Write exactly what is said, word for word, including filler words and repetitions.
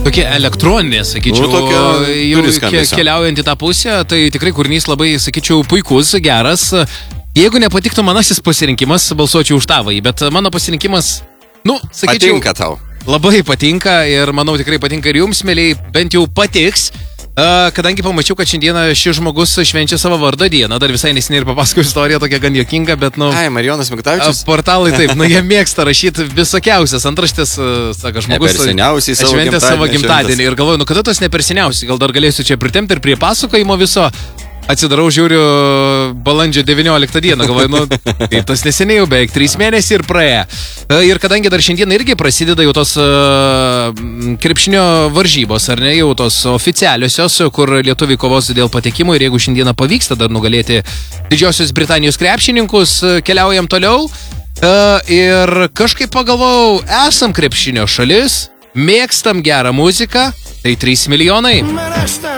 tokia elektroninė, sakyčiau, Nu, tokia jau turi ke, skambesio. keliaujant į tą pusę, tai tikrai kūrinys labai, sakyčiau, puikus, geras. Jeigu nepatiktų manasis pasirinkimas, balsuočiau už tavąjį, bet mano pasirinkimas, nu, sakyčiau, Patinka tau. labai patinka ir manau tikrai patinka ir jums, mėliai, bent jau patiks. Uh, kadangi pamačiau, kad šiandieną šis žmogus švenčia savo vardo dieną, dar visai nesiniai ir papasakojau istoriją, tokia gan juokinga, bet, nu... Ai, Marijonas Mikutavičius. Portalai taip, nu jie mėgsta rašyti visokiausias antraštės, uh, sako žmogus. Ne per seniausiai savo šventė gimtadienį, savo gimtadienį šventas. ir galvoju, nu kada tos ne per seniausiai, gal dar galėsiu čia pritemti ir prie pasakojimo viso. Atsidarau, žiūriu, balandžio devynioliktą dieną, galvoju, nu, tai tas neseniai jau beveik trys mėnesiai ir praėjo. Ir kadangi dar šiandien irgi prasideda jau tos uh, krepšinio varžybos, ar ne, jau tos oficialiosios, kur lietuviai kovos dėl patekimo ir jeigu šiandieną pavyksta dar nugalėti Didžiosios Britanijos krepšininkus, keliaujam toliau. Uh, ir kažkaip pagalvojau, esam krepšinio šalis, mėgstam gerą muziką, tai trys milijonai.